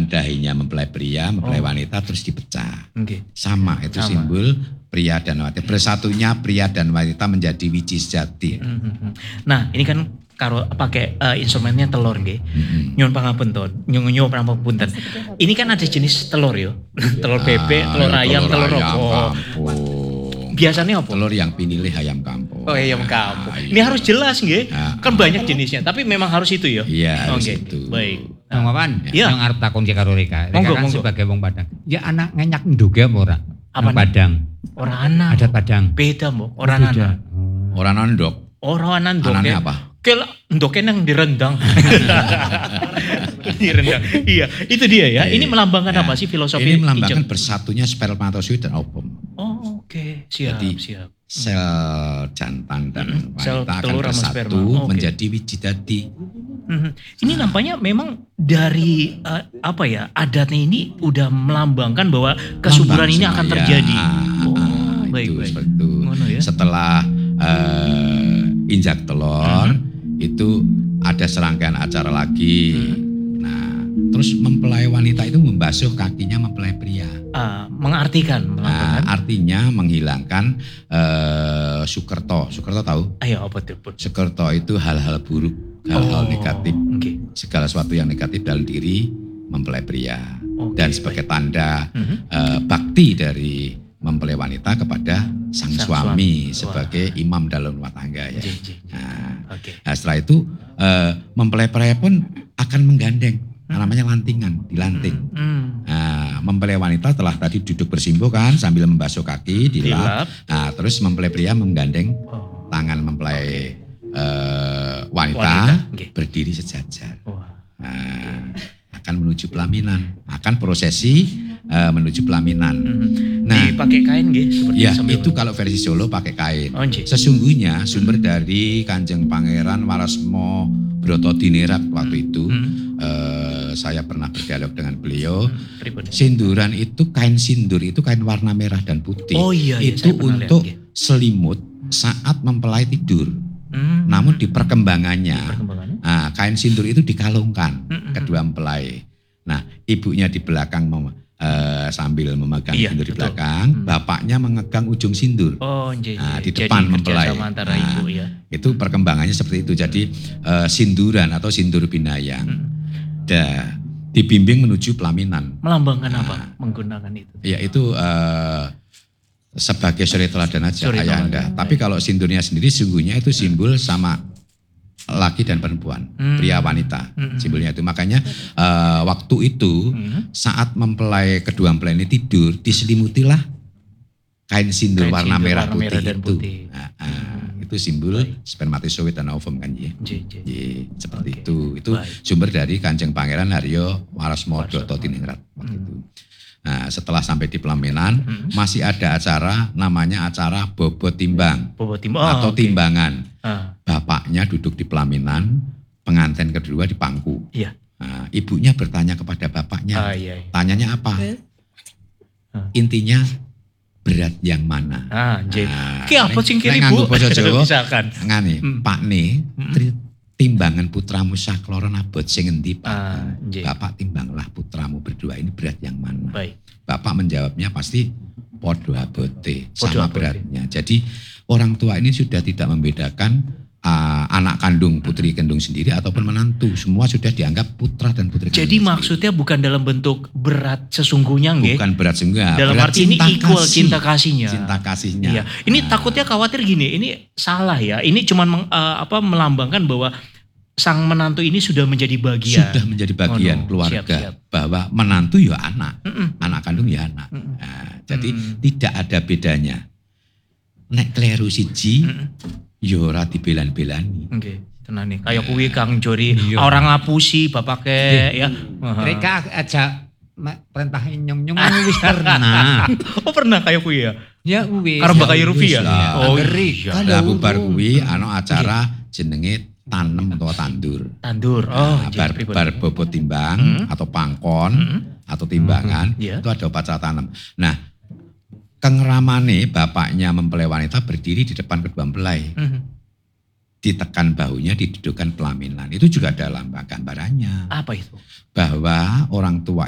dahinya mempelai pria, mempelai wanita terus dipecah. Okay. Sama, itu simbol pria dan wanita. Bersatunya pria dan wanita menjadi wiji sejati. Nah, ini kan karo pakai instrumennya telur nggih. Nyuwun pangapunten, nyuwun pangapunten. Ini kan ada jenis telur yo. Telur bebek, telur ayam, telur apa? Biasanya apa? Telur yang pinilih ayam kampung. Oh, ayam kampung. Ini harus jelas nggih. Kan banyak jenisnya, tapi memang harus itu ya. Iya, harus itu. Baik. Bang Wawan, Iya. yang arep takon karo Reka. Reka kan Monggo. sebagai wong Padang. Ya anak ngenyak nduga apa ora? Apa Nang Padang. Ora ana. Adat Padang. Beda, Mbok. Ora ana. Orang nondok. Ora ana ndoke. Anane apa? Kel ndoke nang direndang. Direndang. Iya, itu dia ya. Ini melambangkan apa sih filosofi? Ini melambangkan bersatunya spermatozoid dan ovum. Oh, oke. Siap, Jadi, siap. Sel jantan dan Sel wanita akan telur sama bersatu sperma. Oke. menjadi wiji dadi. Ini nampaknya memang dari apa ya, adatnya ini udah melambangkan bahwa kesuburan ini akan terjadi. Itu baik. seperti itu. Ngono ya. Setelah injak telur itu ada serangkaian acara lagi. Nah, terus mempelai wanita itu membasuh kakinya mempelai pria. Mengartikan melambangkan. Artinya menghilangkan Sukerto. Sukerto tahu? Ayo apa tuh? Sukerto itu hal-hal buruk, hal-hal negatif. Okay. Segala sesuatu yang negatif dalam diri mempelai pria. Oke, Dan sebagai tanda bakti dari mempelai wanita kepada sang suami sebagai imam dalam rumah tangga ya. Nah, setelah itu mempelai pria pun akan menggandeng. Namanya lantingan, dilanting. Nah, mempelai wanita telah tadi duduk bersimpuh kan sambil membasuh kaki, dilap. Nah, terus mempelai pria menggandeng tangan mempelai wanita berdiri sejajar. Nah, akan menuju pelaminan, akan prosesi menuju pelaminan. Nah, pakai kain nggih seperti ya itu kalau versi Solo pakai kain. Sesungguhnya sumber dari Kanjeng Pangeran Warasmo Brotodiningrat waktu itu saya pernah berdialog dengan beliau. Sinduran itu kain sindur itu kain warna merah dan putih. Oh iya, itu untuk selimut saat mempelai tidur. Namun di perkembangannya, kain sindur itu dikalungkan kedua mempelai. Nah, ibunya di belakang sambil memegang sindur di belakang, bapaknya memegang ujung sindur. Di depan mempelai. Itu perkembangannya seperti itu. Jadi sinduran atau sindur binayang. Dibimbing menuju pelaminan. Melambangkan apa? Menggunakan itu. Ya itu sebagai suri teladan aja ayahanda. Tapi kalau sindurnya sendiri sungguhnya itu simbol sama laki dan perempuan, pria wanita, simbolnya itu. Makanya waktu itu saat mempelai kedua mempelai ini tidur, diselimutilah kain sindur warna merah putih itu. Itu simbol spermatozoid dan ovum kan ya. Seperti itu. Itu sumber dari Kanjeng Pangeran Haryo Warasmo Brotodiningrat waktu itu. Nah, setelah sampai di pelaminan masih ada acara namanya acara bobot timbang atau timbangan. Bapaknya duduk di pelaminan, pengantin kedua di pangku. Nah, ibunya bertanya kepada bapaknya, tanyanya apa? Intinya berat yang mana? Ki apa sing kiri Bu? Misalkan ngene, Pak ne timbangan putramu sakloron abot sing endi Pak? Bapak timbanglah putramu berdua ini berat yang mana? Bapak menjawabnya pasti podo abote sama beratnya. Jadi orang tua ini sudah tidak membedakan anak kandung putri kandung sendiri ataupun menantu, semua sudah dianggap putra dan putri. Jadi maksudnya bukan dalam bentuk berat sesungguhnya nggih? Bukan berat sesungguhnya. Dalam arti ini equal cinta kasihnya. Cinta kasihnya. Iya. Ini takutnya khawatir gini, ini salah ya. Ini cuman melambangkan bahwa sang menantu ini sudah menjadi bagian. Sudah menjadi bagian keluarga. Siap. Bahwa menantu ya anak, anak kandung ya anak. Nah, jadi tidak ada bedanya. Nek kleru siji yo ora dibelan-belani. Tenan nih. Kayak kuwi Kang Jori orang ngapusi bapake ya. Mereka aja perintahin nyong-nyong wis pernah. Oh pernah kayak kuwi ya? Ya wis. Karo Mbak Rufi ya. Oh iya. Lah bubar kuwi ana acara jenenge tanem atau tandur. Bar bobot timbang atau pangkon atau timbangan itu ada upacara tanam. Nah, kengramane bapaknya mempelai wanita berdiri di depan kedua mempelai. Ditekan bahunya, didudukkan pelaminan. Itu juga ada lambang gambarannya. Apa itu? Bahwa orang tua